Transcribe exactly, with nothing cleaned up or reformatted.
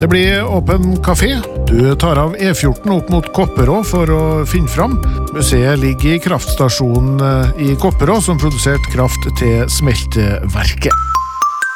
Det blir åpen kafé. Du tar av E fjorten opp mot Kopperå for å finne fram. Museet ligger i kraftstasjonen i Kopperå, som produserte kraft til smelteverket.